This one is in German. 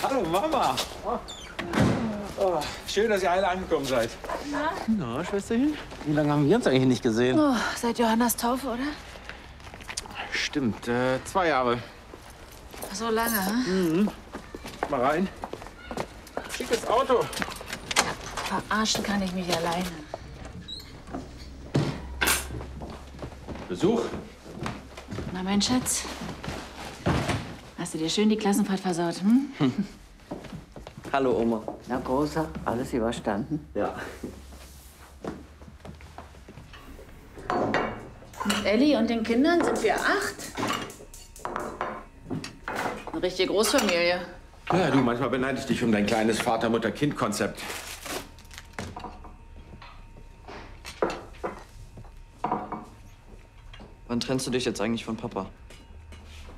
Hallo Mama. Oh, schön, dass ihr alle angekommen seid. Na, Schwesterchen? Wie lange haben wir uns eigentlich nicht gesehen? Oh, seit Johannas Taufe, oder? Stimmt, 2 Jahre. So lange, hm? Mal rein. Schickes Auto. Verarschen kann ich mich alleine. Besuch? Na, mein Schatz. Hast du dir schön die Klassenfahrt versaut, hm? Hallo, Oma. Na, Großer, alles überstanden? Ja. Mit Elli und den Kindern sind wir 8. Eine richtige Großfamilie. Ja, du, manchmal beneide ich dich um dein kleines Vater-Mutter-Kind-Konzept. Wann trennst du dich jetzt eigentlich von Papa?